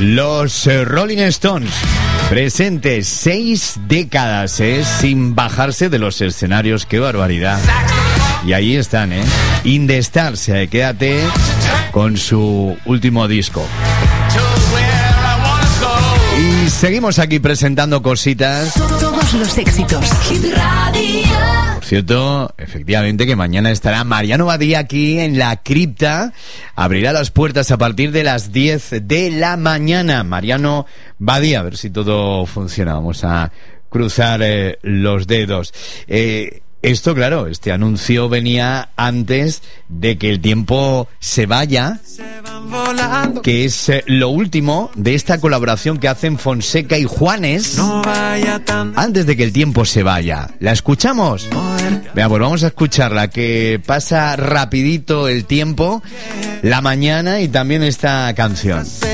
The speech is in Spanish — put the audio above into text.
Los Rolling Stones, presentes 6 décadas, sin bajarse de los escenarios. ¡Qué barbaridad! Y ahí están, In the Stars, quédate con su último disco. Y seguimos aquí presentando cositas. Todos los éxitos. Hit Radio. Por cierto, efectivamente que mañana estará Mariano Badía aquí en la cripta. Abrirá las puertas a partir de las 10 de la mañana. Mariano Badía, a ver si todo funciona. Vamos a cruzar los dedos. Esto, claro, este anuncio venía antes de que el tiempo se vaya, que es lo último de esta colaboración que hacen Fonseca y Juanes. Antes de que el tiempo se vaya. ¿La escuchamos? Venga, pues vamos a escucharla, que pasa rapidito el tiempo, la mañana y también esta canción.